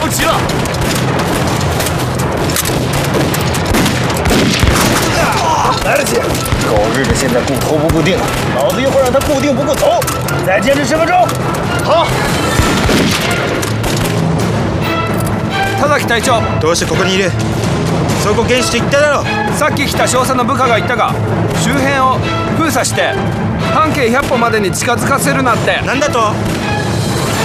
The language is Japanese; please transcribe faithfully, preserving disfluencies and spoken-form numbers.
不及了！来得及！狗日的，现在固头不固定，老子一会儿让他固定不固头。再坚持十分钟。好。 田崎隊長、 どうしてここにいる？そこ原始って言っただろ。 さっき来た少佐の部下が言ったが、周辺を封鎖して半径ひゃっぽまでに近づかせるなって。 なんだと？